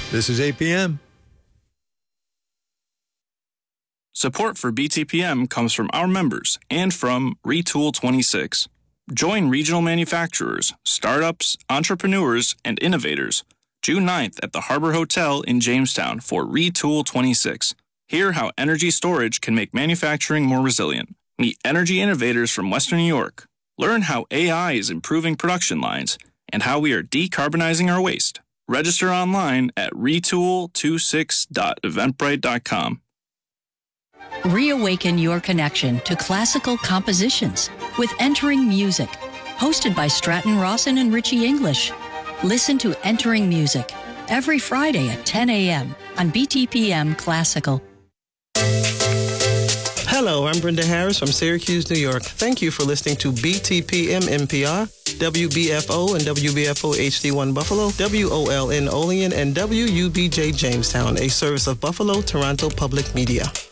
This is APM. Support for BTPM comes from our members and from Retool 26. Join regional manufacturers, startups, entrepreneurs, and innovators June 9th at the Harbor Hotel in Jamestown for Retool 26. Hear how energy storage can make manufacturing more resilient. Meet energy innovators from Western New York. Learn how AI is improving production lines and how we are decarbonizing our waste. Register online at retool26.eventbrite.com. Reawaken your connection to classical compositions with Entering Music, hosted by Stratton Rawson and Richie English. Listen to Entering Music every Friday at 10 a.m. on BTPM Classical. Hello, I'm Brenda Harris from Syracuse, New York. Thank you for listening to BTPM NPR, WBFO and WBFO HD1 Buffalo, WOLN Olean, and WUBJ Jamestown, a service of Buffalo Toronto Public Media.